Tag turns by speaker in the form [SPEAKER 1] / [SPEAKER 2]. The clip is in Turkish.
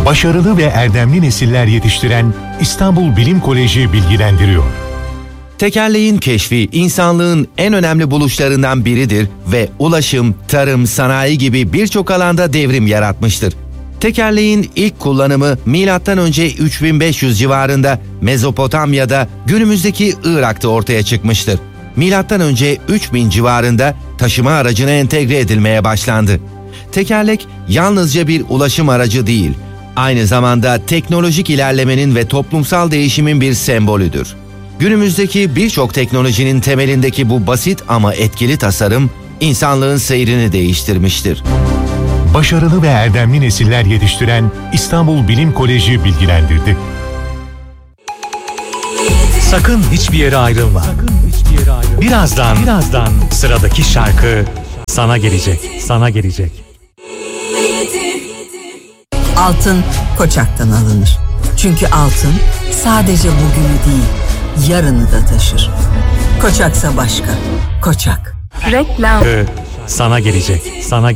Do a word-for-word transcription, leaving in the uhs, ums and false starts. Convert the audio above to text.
[SPEAKER 1] Başarılı ve erdemli nesiller yetiştiren İstanbul Bilim Koleji bilgilendiriyor.
[SPEAKER 2] Tekerleğin keşfi insanlığın en önemli buluşlarından biridir ve ulaşım, tarım, sanayi gibi birçok alanda devrim yaratmıştır. Tekerleğin ilk kullanımı milattan önce üç bin beş yüz civarında Mezopotamya'da, günümüzdeki Irak'ta ortaya çıkmıştır. Milattan önce üç bin civarında taşıma aracına entegre edilmeye başlandı. Tekerlek yalnızca bir ulaşım aracı değil, aynı zamanda teknolojik ilerlemenin ve toplumsal değişimin bir sembolüdür. Günümüzdeki birçok teknolojinin temelindeki bu basit ama etkili tasarım, insanlığın seyrini değiştirmiştir.
[SPEAKER 1] Başarılı ve erdemli nesiller yetiştiren İstanbul Bilim Koleji bilgilendirdi.
[SPEAKER 3] Sakın hiçbir yere ayrılma. Sakın hiçbir yere ayrılma. Birazdan, birazdan sıradaki şarkı sana gelecek, sana gelecek.
[SPEAKER 4] Altın Koçak'tan alınır. Çünkü altın sadece bugünü değil, yarını da taşır. Koçaksa başka. Koçak.
[SPEAKER 3] Reklam. Sana gelecek, sana